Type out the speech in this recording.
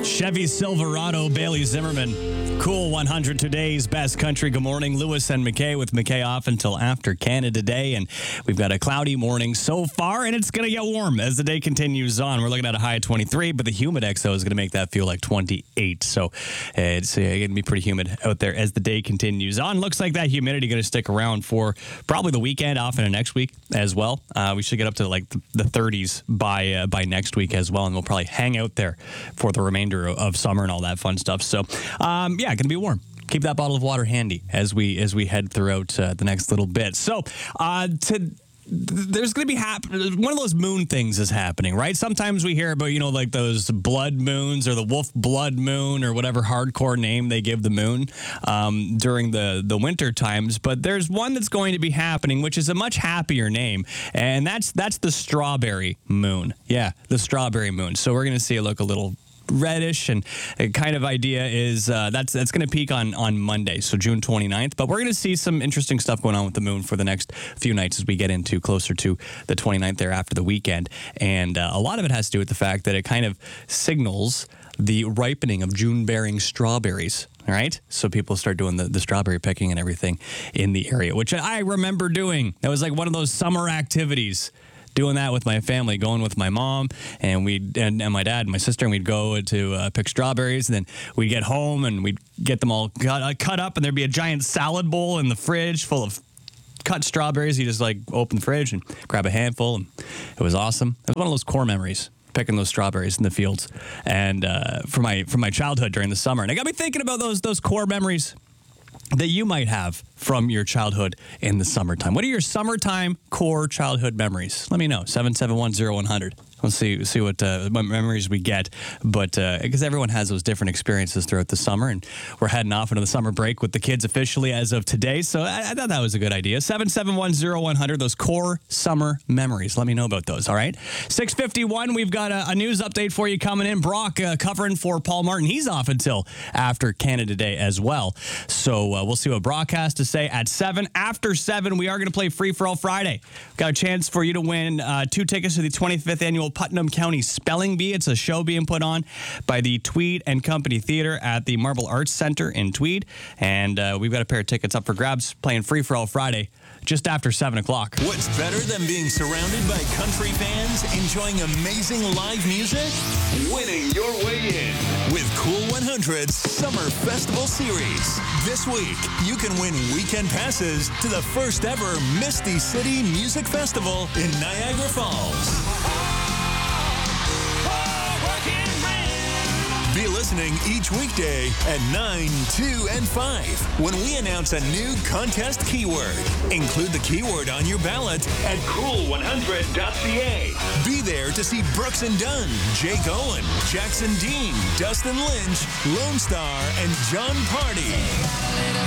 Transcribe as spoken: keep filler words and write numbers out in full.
Chevy Silverado, Bailey Zimmerman. Cool one hundred, today's best country. Good morning, Lewis and McKay, with McKay off until after Canada Day. And we've got a cloudy morning so far, and it's going to get warm as the day continues on. We're looking at a high of twenty-three, but the Humidex, though, is going to make that feel like twenty-eight. So it's uh, going to be pretty humid out there as the day continues on. Looks like that humidity going to stick around for probably the weekend, off into next week as well. Uh, we should get up to like the thirties by uh, by next week as well, and we'll probably hang out there for the remainder of summer and all that fun stuff. So, um, yeah, going to be warm. Keep that bottle of water handy as we as we head throughout uh, the next little bit. So, uh, to there's going to be hap- one of those moon things is happening, right? Sometimes we hear about, you know, like those blood moons or the wolf blood moon or whatever hardcore name they give the moon um, during the, the winter times. But there's one that's going to be happening, which is a much happier name, and that's that's the strawberry moon. Yeah, the strawberry moon. So we're going to see it look a little reddish, and the kind of idea is uh, that's that's going to peak on on Monday, so June twenty-ninth. But we're going to see some interesting stuff going on with the moon for the next few nights as we get into closer to the twenty-ninth there after the weekend. And uh, a lot of it has to do with the fact that it kind of signals the ripening of June-bearing strawberries. All right, so people start doing the, the strawberry picking and everything in the area, which I remember doing. That was like one of those summer activities. Doing that with my family, going with my mom and we and, and my dad and my sister, and we'd go to uh, pick strawberries, and then we'd get home and we'd get them all cut, uh, cut up, and there'd be a giant salad bowl in the fridge full of cut strawberries. You just like open the fridge and grab a handful, and it was awesome. It was one of those core memories, picking those strawberries in the fields, and uh, for my for my childhood during the summer. And it got me thinking about those those core memories that you might have from your childhood in the summertime. What are your summertime core childhood memories? Let me know. seven seven one, zero one hundred. We'll see see what, uh, what memories we get. But uh, because everyone has those different experiences throughout the summer, and we're heading off into the summer break with the kids officially as of today. So I, I thought that was a good idea. seven seven one, zero one hundred, those core summer memories. Let me know about those, all right? six fifty-one, we've got a, a news update for you coming in. Brock uh, covering for Paul Martin. He's off until after Canada Day as well. So uh, we'll see what Brock has to say at seven. After seven, we are going to play Free For All Friday. Got a chance for you to win uh, two tickets to the twenty-fifth annual Putnam County Spelling Bee. It's a show being put on by the Tweed and Company Theatre at the Marble Arts Centre in Tweed. And uh, we've got a pair of tickets up for grabs playing Free For All Friday just after seven o'clock. What's better than being surrounded by country fans enjoying amazing live music? Winning your way in with Cool one hundred's Summer Festival Series. This week, you can win weekend passes to the first ever Misty City Music Festival in Niagara Falls. Be listening each weekday at nine, two, and five when we announce a new contest keyword. Include the keyword on your ballot at cool one hundred dot c a. Be there to see Brooks and Dunn, Jake Owen, Jackson Dean, Dustin Lynch, Lone Star, and John Party.